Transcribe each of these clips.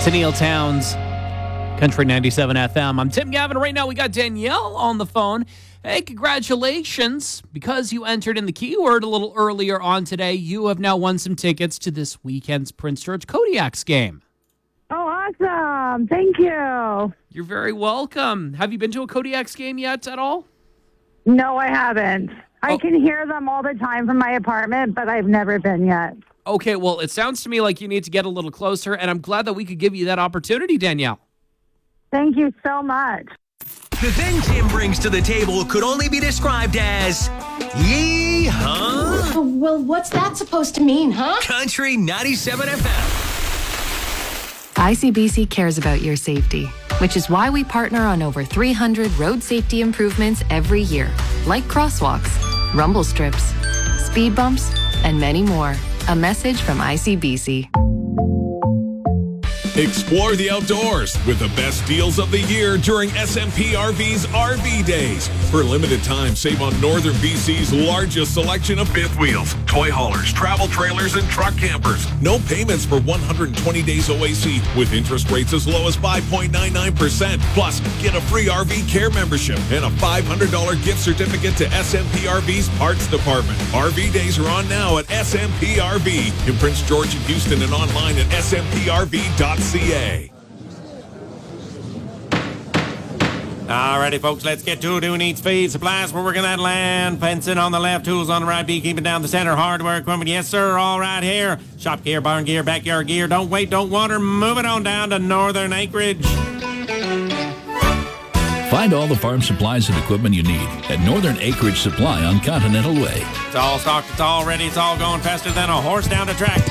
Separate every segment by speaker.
Speaker 1: to Neil Towns, Country 97 FM. I'm Tim Gavin. Right now we got Danielle on the phone. Hey, congratulations. Because you entered in the keyword a little earlier on today, you have now won some tickets to this weekend's Prince George Kodiaks game.
Speaker 2: Oh, awesome. Thank you.
Speaker 1: You're very welcome. Have you been to a Kodiaks game yet at all?
Speaker 2: No, I haven't. I can hear them all the time from my apartment, but I've never been yet.
Speaker 1: Okay, well, it sounds to me like you need to get a little closer, and I'm glad that we could give you that opportunity, Danielle.
Speaker 2: Thank you so much.
Speaker 3: The thing Tim brings to the table could only be described as yee-haw.
Speaker 4: Well, what's that supposed to mean, huh?
Speaker 3: Country 97 FM.
Speaker 5: ICBC cares about your safety, which is why we partner on over 300 road safety improvements every year, like crosswalks, rumble strips, speed bumps, and many more. A message from ICBC.
Speaker 6: Explore the outdoors with the best deals of the year during SMP RV's RV Days. For a limited time, save on Northern BC's largest selection of fifth wheels, toy haulers, travel trailers, and truck campers. No payments for 120 days OAC with interest rates as low as 5.99%. Plus, get a free RV care membership and a $500 gift certificate to SMP RV's parts department. RV Days are on now at SMP RV in Prince George and Houston and online at smprv.ca.
Speaker 7: Alrighty, folks, let's get to it. Who needs feed? Supplies for working that land. Fencing on the left, tools on the right, beekeeping down the center, hardware equipment. Yes, sir, all right here. Shop gear, barn gear, backyard gear. Don't wait, don't wander. Move it on down to Northern Acreage.
Speaker 8: Find all the farm supplies and equipment you need at Northern Acreage Supply on Continental Way.
Speaker 7: It's all stocked, it's all ready, it's all going faster than a horse down the track.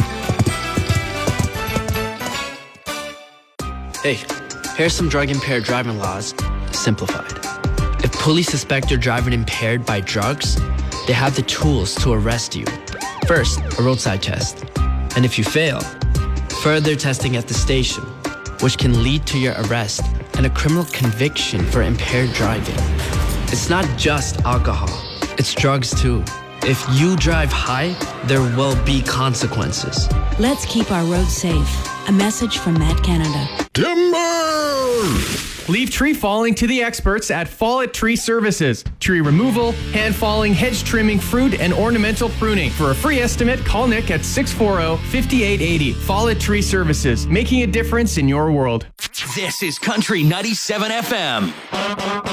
Speaker 9: Hey, here's some drug-impaired driving laws, simplified. If police suspect you're driving impaired by drugs, they have the tools to arrest you. First, a roadside test. And if you fail, further testing at the station, which can lead to your arrest and a criminal conviction for impaired driving. It's not just alcohol, it's drugs too. If you drive high, there will be consequences.
Speaker 10: Let's keep our roads safe. A message from Matt Canada.
Speaker 11: Timber! Leave tree falling to the experts at Follett Tree Services. Tree removal, hand falling, hedge trimming, fruit, and ornamental pruning. For a free estimate, call Nick at 640-5880. Follett Tree Services, making a difference in your world.
Speaker 3: This is Country 97 FM.